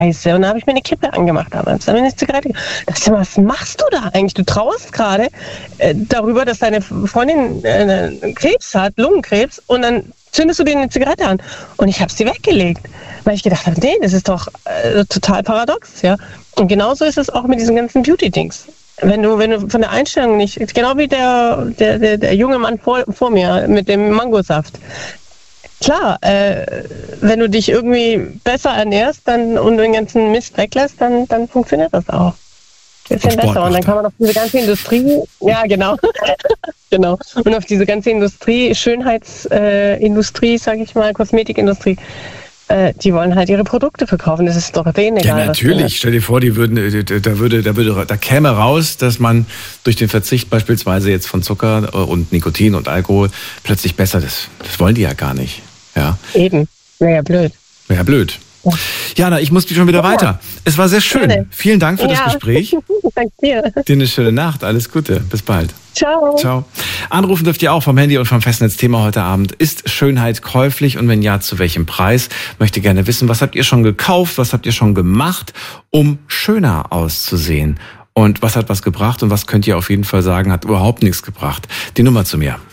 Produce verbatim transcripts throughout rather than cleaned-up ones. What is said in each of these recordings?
Scheiße. Und dann habe ich mir eine Kippe angemacht damals. Dann habe ich eine Zigarette. Da dachte ich, was machst du da eigentlich? Du trauerst gerade äh, darüber, dass deine Freundin äh, Krebs hat, Lungenkrebs, und dann zündest du dir eine Zigarette an. Und ich habe sie weggelegt, weil ich gedacht habe, nee, das ist doch äh, total paradox, ja. Und genauso ist es auch mit diesen ganzen Beauty-Dings. Wenn du, wenn du von der Einstellung nicht, genau wie der, der, der, der junge Mann vor, vor mir mit dem Mangosaft. Klar, äh, wenn du dich irgendwie besser ernährst dann, und den ganzen Mist weglässt, dann, dann funktioniert das auch. Bisschen besser. Und dann kann man auf diese ganze Industrie, ja genau, genau. Und auf diese ganze Industrie, Schönheitsindustrie, äh, sage ich mal, Kosmetikindustrie, äh, die wollen halt ihre Produkte verkaufen. Das ist doch denen egal. Ja, natürlich. Stell dir vor, die würden, da würde, da würde, da käme raus, dass man durch den Verzicht beispielsweise jetzt von Zucker und Nikotin und Alkohol plötzlich besser ist. Das wollen die ja gar nicht. Ja. Eben. Wäre ja blöd. Wäre ja blöd. Jana, ich muss schon wieder ja. weiter. Es war sehr schön. Gerne. Vielen Dank für ja. das Gespräch. Danke dir. Dir eine schöne Nacht. Alles Gute. Bis bald. Ciao. Ciao. Anrufen dürft ihr auch vom Handy und vom Festnetz. Thema heute Abend: Ist Schönheit käuflich, und wenn ja, zu welchem Preis? Möchte gerne wissen, was habt ihr schon gekauft, was habt ihr schon gemacht, um schöner auszusehen? Und was hat was gebracht und was könnt ihr auf jeden Fall sagen, hat überhaupt nichts gebracht? Die Nummer zu mir.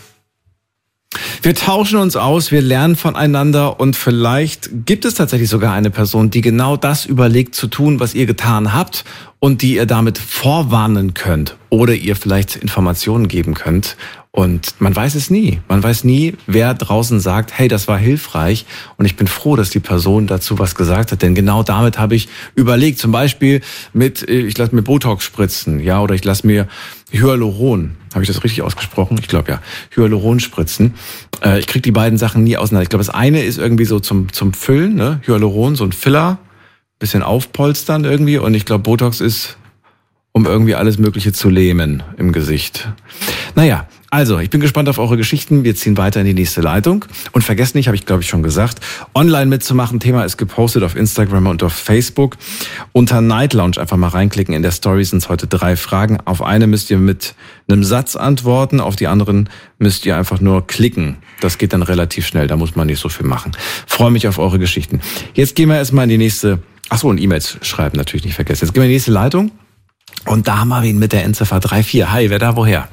Wir tauschen uns aus, wir lernen voneinander, und vielleicht gibt es tatsächlich sogar eine Person, die genau das überlegt zu tun, was ihr getan habt, und die ihr damit vorwarnen könnt oder ihr vielleicht Informationen geben könnt. Und man weiß es nie. Man weiß nie, wer draußen sagt, hey, das war hilfreich, und ich bin froh, dass die Person dazu was gesagt hat, denn genau damit habe ich überlegt. Zum Beispiel mit, ich lasse mir Botox spritzen, ja, oder ich lasse mir Hyaluron, habe ich das richtig ausgesprochen? Ich glaube ja, Hyaluron spritzen. Äh, ich kriege die beiden Sachen nie auseinander. Ich glaube, das eine ist irgendwie so zum zum Füllen, ne? Hyaluron, so ein Filler, bisschen aufpolstern irgendwie, und ich glaube, Botox ist, um irgendwie alles Mögliche zu lähmen im Gesicht. Naja, also, ich bin gespannt auf eure Geschichten. Wir ziehen weiter in die nächste Leitung. Und vergesst nicht, habe ich glaube ich schon gesagt, online mitzumachen. Thema ist gepostet auf Instagram und auf Facebook. Unter Night Lounge einfach mal reinklicken. In der Story sind es heute drei Fragen. Auf eine müsst ihr mit einem Satz antworten. Auf die anderen müsst ihr einfach nur klicken. Das geht dann relativ schnell. Da muss man nicht so viel machen. Freue mich auf eure Geschichten. Jetzt gehen wir erstmal in die nächste... Ach so, und E-Mails schreiben natürlich nicht vergessen. Jetzt gehen wir in die nächste Leitung. Und da haben wir ihn mit der Endziffer drei vier. Hi, wer da woher?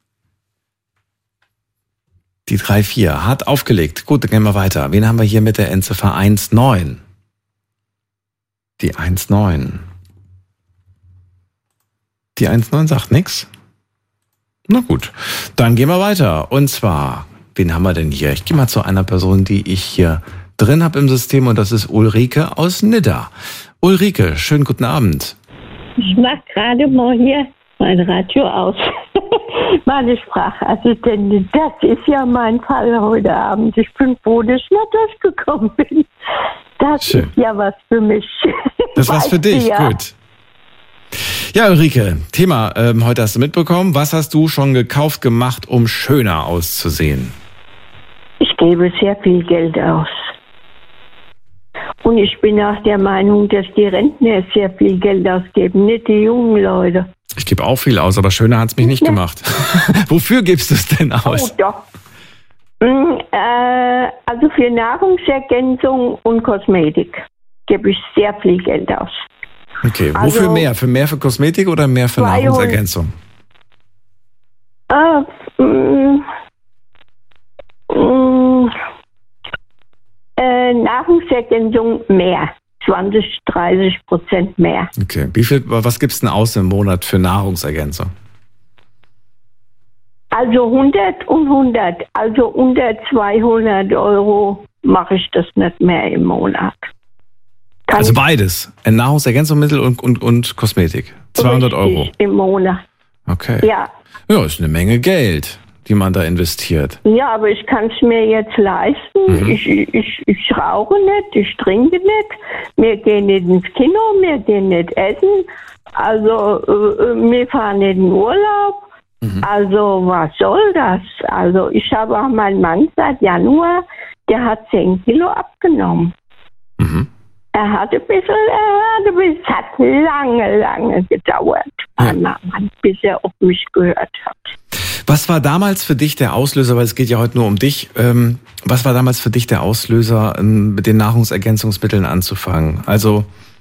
Die drei vier hat aufgelegt. Gut, dann gehen wir weiter. Wen haben wir hier mit der Endziffer eins neun? Die eins neun. Die eins neun sagt nix. Na gut, dann gehen wir weiter. Und zwar, wen haben wir denn hier? Ich gehe mal zu einer Person, die ich hier drin habe im System, und das ist Ulrike aus Nidda. Ulrike, schönen guten Abend. Ich mache gerade mal hier mein Radio aus. Meine Sprachassistentin, das ist ja mein Fall heute Abend. Ich bin froh, dass ich noch durchgekommen bin. Das Schön. Ist ja was für mich. Das ist was für dich, ja. Gut. Ja, Ulrike, Thema ähm, heute hast du mitbekommen. Was hast du schon gekauft, gemacht, um schöner auszusehen? Ich gebe sehr viel Geld aus. Und ich bin auch der Meinung, dass die Rentner sehr viel Geld ausgeben, nicht die jungen Leute. Ich gebe auch viel aus, aber schöner hat es mich nicht ja. gemacht. Wofür gibst du es denn aus? Oh, doch. Mm, äh, also für Nahrungsergänzung und Kosmetik gebe ich sehr viel Geld aus. Okay, wofür also, mehr? Für mehr für Kosmetik oder mehr für Nahrungsergänzung? Äh, mm, mm, äh, Nahrungsergänzung mehr. zwanzig, dreißig Prozent mehr. Okay. Wie viel, was gibst du denn aus im Monat für Nahrungsergänzung? Also hundert und hundert. Also unter zweihundert Euro mache ich das nicht mehr im Monat. Kann also beides? Nahrungsergänzungsmittel und, und, und Kosmetik? zweihundert Euro? Im Monat. Okay. Ja. Ja, ist eine Menge Geld, die man da investiert. Ja, aber ich kann es mir jetzt leisten. Mhm. Ich, ich, ich rauche nicht, ich trinke nicht. Wir gehen nicht ins Kino, wir gehen nicht essen. Also äh, wir fahren nicht in Urlaub. Mhm. Also was soll das? Also ich habe auch meinen Mann seit Januar, der hat zehn Kilo abgenommen. Mhm. Er hat ein bisschen, er hat ein bisschen, es hat lange, lange gedauert, ja. Mann, bis er auf mich gehört hat. Was war damals für dich der Auslöser, weil es geht ja heute nur um dich, ähm, was war damals für dich der Auslöser, ähm, mit den Nahrungsergänzungsmitteln anzufangen? Also